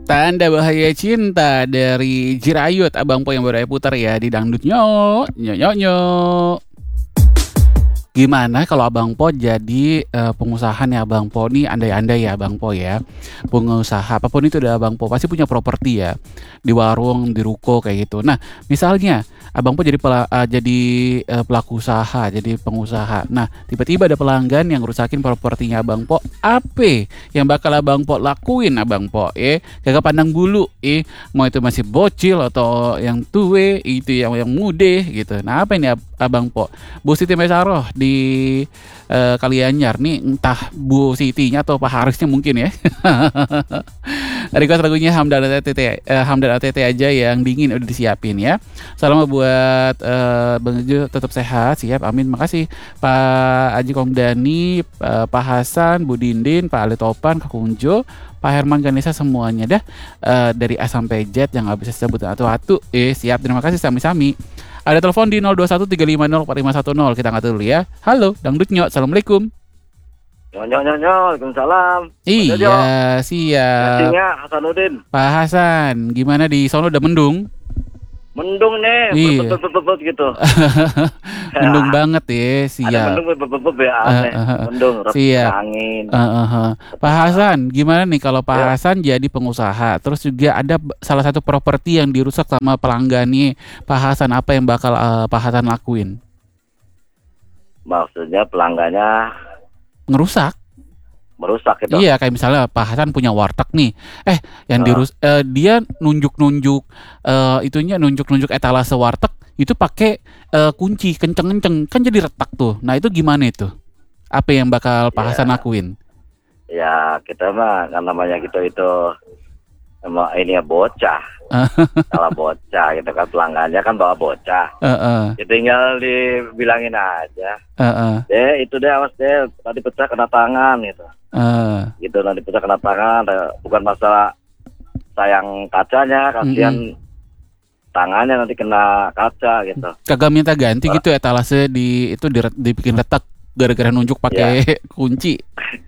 Tanda Bahaya Cinta dari Jirayut, Abang Po yang baru saya putar ya di Dangdut Nyok, nyok nyok nyok. Gimana kalau Abang Po jadi pengusaha nih Abang Po nih, andai-andai ya Abang Po ya, pengusaha apapun itu udah Abang Po pasti punya properti ya, di warung, di ruko kayak gitu. Nah misalnya Abang Po jadi pelaku usaha, jadi pengusaha. Nah tiba-tiba ada pelanggan yang rusakin propertinya Abang Po, apa yang bakal Abang Po lakuin Abang Po? Kagak pandang bulu, mau itu masih bocil atau yang tua, itu yang muda gitu. Nah apa ini Abang Po? Bu Siti Mesaroh di Kalianyar nih, entah Bu Sitinya atau Pak Harisnya mungkin ya. Request lagunya Hamdan ATT aja yang dingin udah disiapin ya. Salam buat Bang Jo, tetap sehat, siap, amin. Makasih Pak Aji Komdani, Pak Hasan, Bu Dindin, Pak Ali Topan, Kak Kunjo, Pak Herman Ganesa, semuanya dah dari A sampai Z yang nggak bisa disebut atu-atu. Siap, terima kasih sami-sami. Ada telepon di 0213504510. Kita angkat dulu ya. Halo, Dangdut Nyok. Assalamualaikum. Waalaikumsalam. Iya, siap. Nasinya Hasanuddin. Pak Hasan, gimana di sono udah mendung? Mendung nih, Iya. berbebet gitu. Mendung banget ya, Ada siap. mendung berbebet ya, aneh. Mendung, Siap. angin. Pak Hasan, gimana nih kalau Pak Ya. Hasan jadi pengusaha, terus juga ada salah satu properti yang dirusak sama pelanggannya Pak Hasan, apa yang bakal Pak Hasan lakuin? Maksudnya pelanggannya Ngerusak? merusak gitu. Iya, kayak misalnya Pak Hasan punya warteg nih. Yang dia nunjuk-nunjuk nunjuk-nunjuk etalase warteg itu pakai kunci kenceng-kenceng, kan jadi retak tuh. Nah, itu gimana itu? Apa yang bakal Pak Hasan lakuin? Ya, kita mah kan namanya gitu itu emang ini ya bocah. Kalau bocah gitu kan pelanggannya kan bawa bocah. Ya tinggal dibilangin aja. Itu deh, awas deh, tadi pecah kena tangan gitu. Gitu, nanti pecah kena tangan. Bukan masalah sayang kacanya, kasihan tangannya nanti kena kaca gitu. Kagak minta ganti gitu etalase dibikin retak gara-gara nunjuk pakai kunci.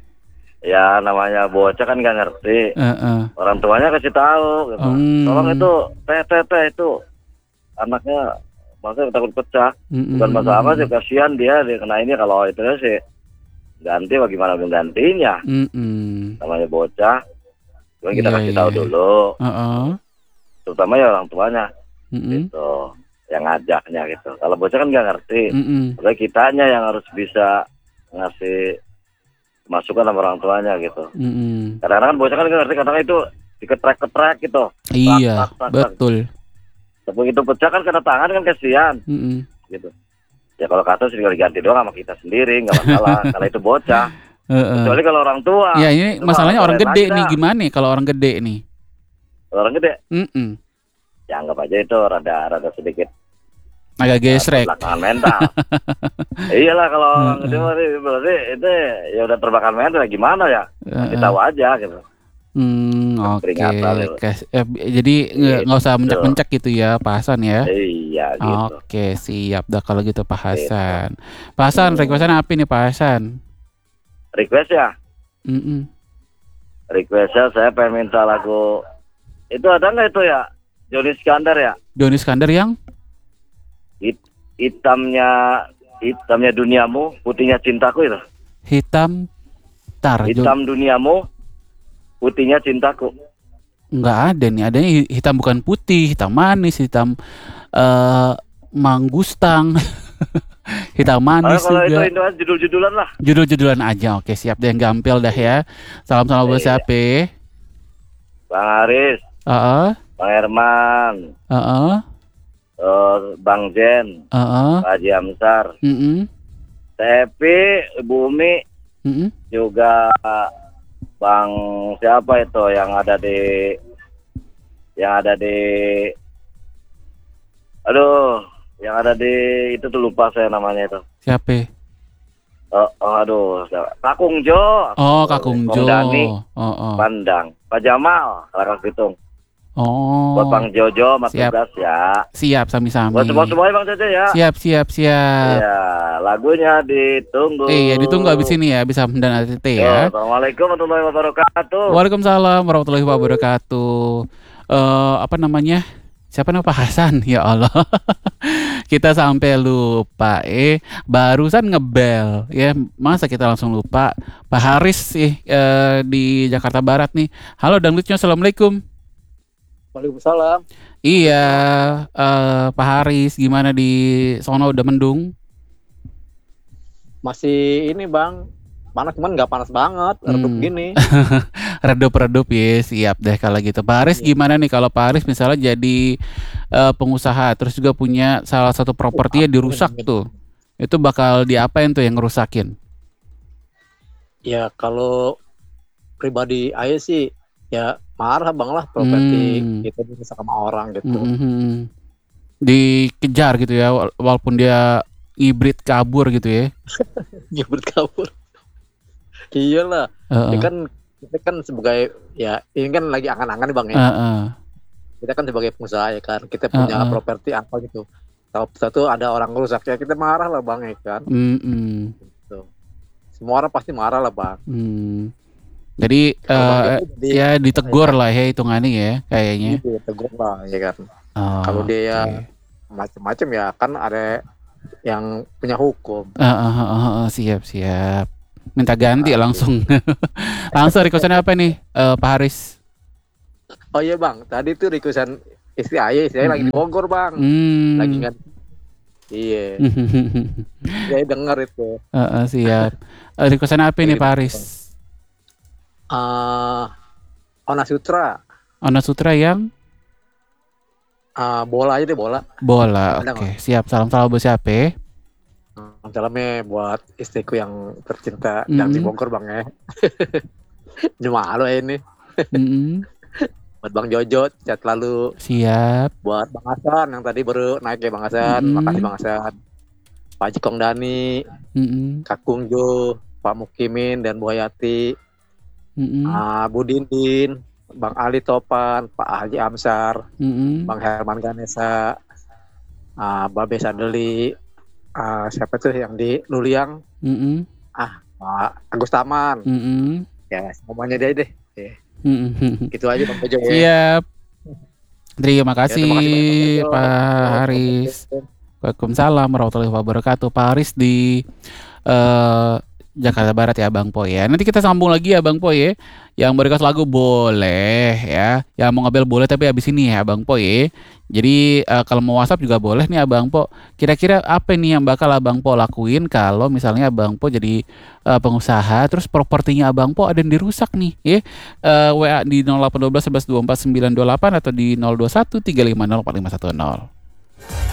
Ya namanya bocah kan nggak ngerti. Orang tuanya kasih tahu gitu. Tolong itu teh itu anaknya maksudnya takut pecah. Bukan masalah apa sih, kasihan dia kena ini. Kalau itu sih ganti bagaimana menggantinya. Namanya bocah. Cuma kita kasih tahu dulu. Terutama ya orang tuanya. Gitu, yang ngajaknya gitu. Kalau bocah kan nggak ngerti. Makanya kitanya yang harus bisa ngasih masukan sama orang tuanya gitu. Kadang-kadang kan bocah kan nggak ngerti, kadang itu diketrek-ketrek gitu. Iya, betul. Begitu pecah kan kena tangan kan kasihan. Gitu. Ya kalau kata sih tinggal diganti doang sama kita sendiri, nggak masalah. Karena itu bocah. Kecuali kalau orang tua. Ya ini masalahnya orang gede nih, gimana kalau orang gede nih? Orang gede? Ya anggap aja itu rada sedikit agak gesrek. Terbelakangan mental. Iyalah kalau gede berarti itu ya udah terbelakangan mental, gimana ya? Kita tahu aja gitu. Oke. Jadi nggak usah mencek-mencek gitu ya Pak Hasan ya? Iya gitu. Oke, siap dah kalau gitu Pak Hasan. Pak Hasan, request-nya apa nih Pak Hasan? Request ya? Requestnya saya pengen minta lagu itu, ada nggak itu ya? Joni Iskandar ya? Joni Iskandar yang? Hitamnya duniamu, putihnya cintaku itu. Hitam duniamu, putihnya cintaku. Nggak ada nih, adanya hitam bukan putih, hitam manis, hitam manggustang, hitam manis kalau juga. Itu judul-judulan lah. Judul-judulan aja, oke siap deh, yang gampil dah ya. Salam-salam buat siapa? Bang Haris, Bang Herman, Bang Jen, Pak Haji Amsar, Tepi, Bumi, juga Bang siapa itu yang ada di itu tuh lupa saya namanya itu. Siapa? Kak Kungjo. Kak Kungjo. Dani, Pandang, Pak Jamal, Kakak Pitung. Buat Oh, Bang Jojo, Mas siap. Tugas ya. Siap, sami-sami. Buat semuanya Bang Jojo ya. Siap, siap, siap. Iya, lagunya ditunggu. Iya, ditunggu abis ini ya, bisa dan ATT ya. Assalamualaikum warahmatullahi wabarakatuh. Waalaikumsalam warahmatullahi wabarakatuh. Apa namanya? Siapa nama Pak Hasan? Ya Allah. Kita sampai lupa. Barusan ngebel ya. Masa kita langsung lupa? Pak Haris sih di Jakarta Barat nih. Halo Dangdutnya, assalamualaikum. Waalaikumsalam. Iya, Pak Haris, gimana di sono, udah mendung? Masih ini bang, panas cuman nggak panas banget, redup gini. Redup-redup ya, siap deh kalau gitu. Pak Haris gimana nih kalau Pak Haris misalnya jadi pengusaha, terus juga punya salah satu propertinya dirusak tuh, itu bakal diapain tuh yang ngerusakin? Ya kalau pribadi aja sih, ya marah bang lah, properti gitu dirusak sama orang gitu. Dikejar gitu ya, walaupun dia hibrid kabur gitu ya. Hibrid kabur. Iyalah, kita kan sebagai, ya ini kan lagi angan-angan bang ya. Kita kan sebagai pengusaha ya kan, kita punya properti apa gitu. Kalau satu ada orang rusak ya kita marah lah bang ya kan. Gitu. Semua orang pasti marah lah bang. Jadi ya ditegur lah ya hitungannya ya kayaknya. Ditegur lah ya kan. Kalau dia macam-macam ya kan ada yang punya hukum. Siap. Minta ganti langsung. Langsung requestan apa nih Pak Haris? Oh iya bang, tadi tuh requestan istri saya lagi di Bogor bang. Lagi nggak. Iya. Saya dengar itu. Siap. Requestan apa nih Pak Haris? Ona Sutra. Ona Sutra yang? Bola aja deh, bola. Bola, oke. Siap, salam-salam buat siapa? Salamnya buat istriku yang tercinta yang di Bogor bang ya. Cuma halo ini. Buat Bang Jojo, chat lalu. Siap. Buat Bang Hasan yang tadi baru naik ya Bang Hasan. Makasih Bang Hasan. Pak Jikong Dani, Kak Kungjo, Pak Mukimin dan Bu Hayati, Bu Dindin, Bang Ali Topan, Pak Haji Amsar, Bang Herman Ganesa, Babe Sadeli, siapa tuh yang di Luliang, Pak Agus Taman, ya semuanya deh. Gitu aja Bang Jojo ya. Siap. Terima kasih, ya, Pak Haris. Waalaikumsalam warahmatullahi wabarakatuh. Pak Haris di Jakarta Barat ya Bang Po ya. Nanti kita sambung lagi ya Bang Po ya. Yang mau request lagu boleh ya. Yang mau ngambil boleh tapi habis ini ya Bang Po ya. Jadi kalau mau WhatsApp juga boleh nih Abang Po. Kira-kira apa nih yang bakal Abang Po lakuin kalau misalnya Abang Po jadi pengusaha terus propertinya Abang Po ada yang dirusak nih ya. WA di 0812 11 24 928 atau di 021 350 4510.